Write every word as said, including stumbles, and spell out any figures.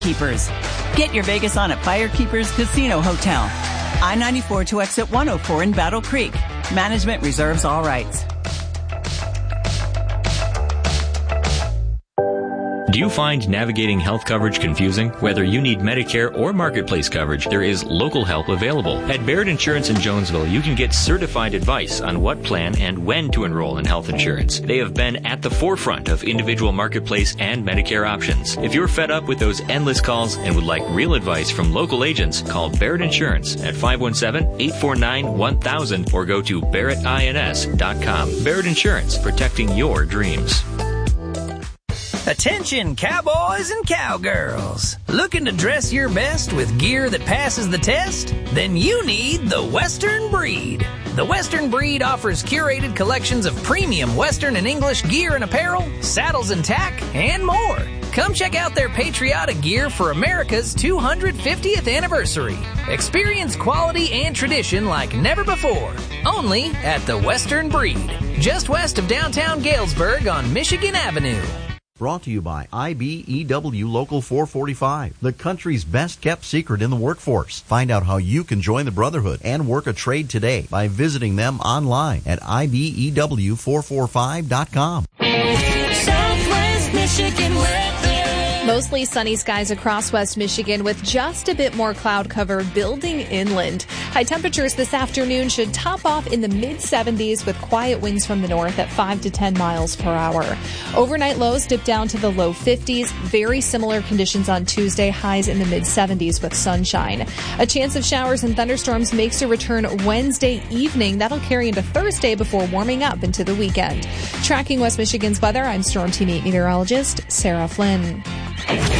Keepers. Get your Vegas on at Firekeepers Casino Hotel. I ninety-four to exit one oh four in Battle Creek. Management reserves all rights. Do you find navigating health coverage confusing? Whether you need Medicare or Marketplace coverage, there is local help available. At Baird Insurance in Jonesville, you can get certified advice on what plan and when to enroll in health insurance. They have been at the forefront of individual Marketplace and Medicare options. If you're fed up with those endless calls and would like real advice from local agents, call Baird Insurance at five one seven, eight four nine, one thousand or go to barrett ins dot com. Baird Insurance, protecting your dreams. Attention cowboys and cowgirls. Looking to dress your best with gear that passes the test? Then you need the Western Breed. The Western Breed offers curated collections of premium Western and English gear and apparel, saddles and tack, and more. Come check out their patriotic gear for America's two hundred fiftieth anniversary. Experience quality and tradition like never before. Only at the Western Breed, just west of downtown Galesburg on Michigan Avenue. Brought to you by I B E W Local four forty-five, the country's best-kept secret in the workforce. Find out how you can join the Brotherhood and work a trade today by visiting them online at I B E W four forty-five dot com. Southwest Michigan weather. Mostly sunny skies across West Michigan with just a bit more cloud cover building inland. High temperatures this afternoon should top off in the mid seventies with quiet winds from the north at five to ten miles per hour. Overnight lows dip down to the low fifties. Very similar conditions on Tuesday, highs in the mid seventies with sunshine. A chance of showers and thunderstorms makes a return Wednesday evening. That'll carry into Thursday before warming up into the weekend. Tracking West Michigan's weather, I'm Storm Team eight meteorologist Sarah Flynn.